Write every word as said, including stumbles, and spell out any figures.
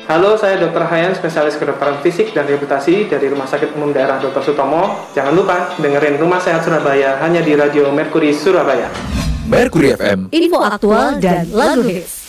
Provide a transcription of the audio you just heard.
Halo, saya dokter Hayan, spesialis kedokteran fisik dan rehabilitasi dari Rumah Sakit Umum Daerah dokter Sutomo. Jangan lupa dengerin Rumah Sehat Surabaya hanya di Radio Mercury Surabaya. Mercury F M, info aktual dan lagu hits.